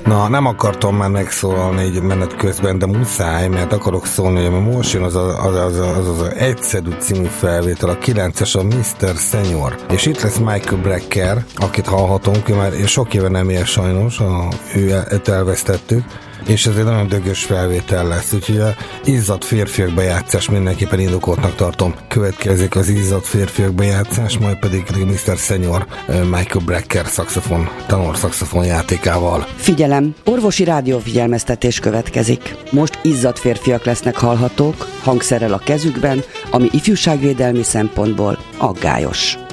Na, nem akartam már megszólalni egy menet közben, de muszáj, mert akarok szólni, hogy most jön az Egyszerű című felvétel, a 9-es, a Mr. Senior. És itt lesz Michael Brecker, akit hallhatunk, ő már sok éve nem él sajnos, őt elvesztettük, és ez egy nagyon dögös felvétel lesz, úgyhogy a izzadt férfiak bejátszás mindenképpen indokoltnak tartom. Következik az izzadt férfiak bejátszás, majd pedig Mr. Senior Michael Brecker tenor szaxofon játékával. Figyelem, orvosi rádiófigyelmeztetés következik. Most izzadt férfiak lesznek hallhatók, hangszerrel a kezükben, ami ifjúságvédelmi szempontból aggályos.